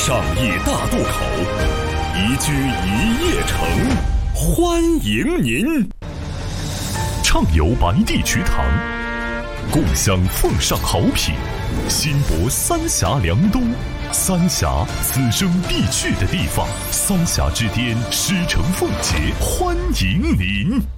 商业大渡口，宜居一夜城，欢迎您。畅游白地池塘，共享奉上好品，新博三峡良东，三峡此生必去的地方，三峡之巅狮城凤节，欢迎您。